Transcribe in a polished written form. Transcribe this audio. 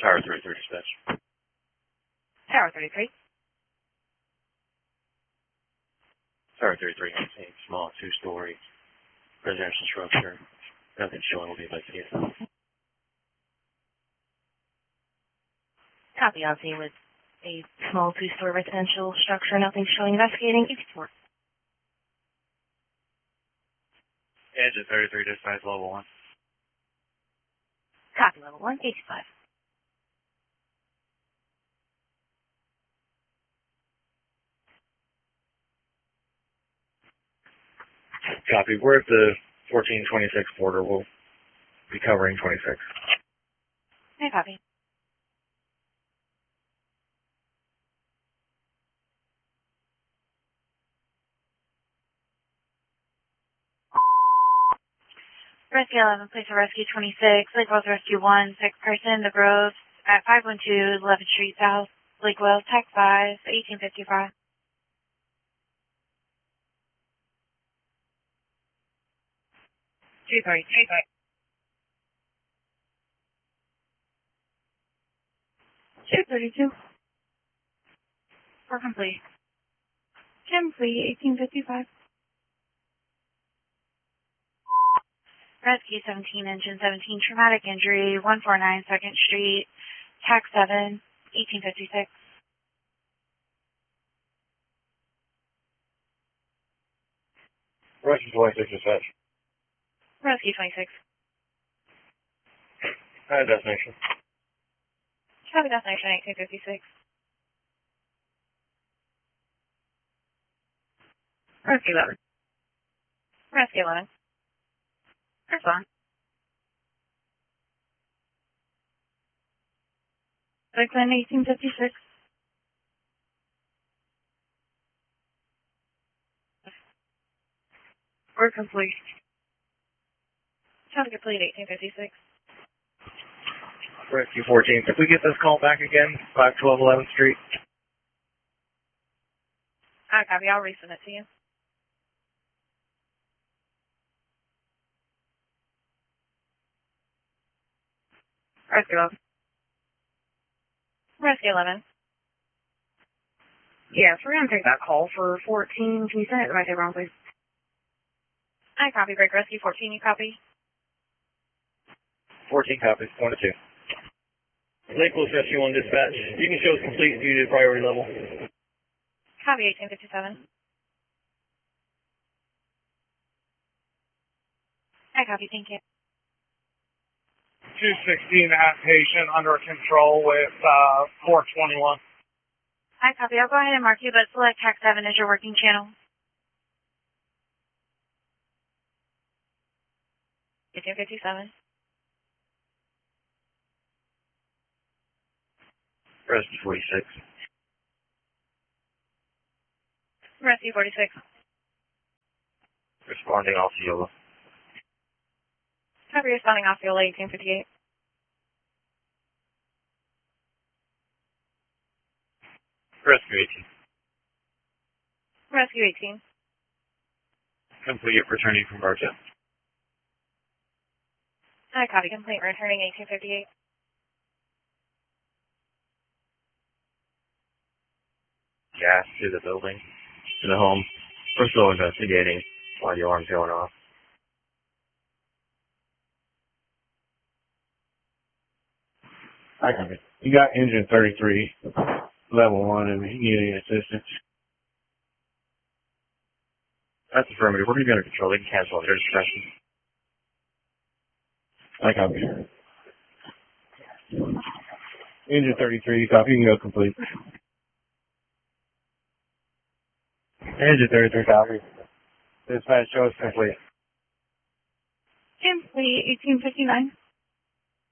Tower 33 dispatch. Tower 33. Tower 33 has a small two-story residential structure. Nothing showing will be investigated. Copy on scene with a small two-story residential structure. Nothing showing. Investigating. 84. Engine 33 dispatch level 1. Copy level 1. 85. Copy. We're at the 1426 border. We'll be covering 26. Okay, copy. Rescue 11, place of rescue 26, Lake Wells Rescue 1, sick person, The Grove, at 512 11th Street South, Lake Wells, Tech 5, 1855. Two 232. For complete. Complete, 1855. Rescue 17, engine 17, traumatic injury, 149 2nd Street, TAC 7, 1856. Rescue 26 dispatch. Rescue 26. Destination. Copy destination 1856. Rescue 11. Rescue 11. Respond. Lakeland 1856. Work complete. Copy complete 1856. Rescue 14. If we get this call back again, 512 11th Street. Copy. I'll resend it to you. Rescue 11. Rescue 11. Yes, we're going to take that call for 14. Can you send it to my table, please? I copy. Break rescue 14. You copy? 14 copies. 1 to 2. Lake Wells Rescue 1 dispatch. You can show us complete due to priority level. Copy 1857. I copy. Thank you. 216 patient under control with 421. I copy. I'll go ahead and mark you, but select TAC 7 as your working channel. 1857. Rescue 46. Rescue 46. Responding Osceola. Copy. Responding Osceola 1858. Rescue 18. Rescue 18. Complete returning from Bartow. I copy. Complete. Returning 1858. Gas to the building, to the home. We're still investigating while the alarm's going off. I copy. You got engine 33, level 1, and you need any assistance. That's affirmative. We're going to be under control. They can cancel their discretion. I copy. Engine 33, copy. You can go complete. Engine 33, copy. Dispatch shows complete. Complete 1859.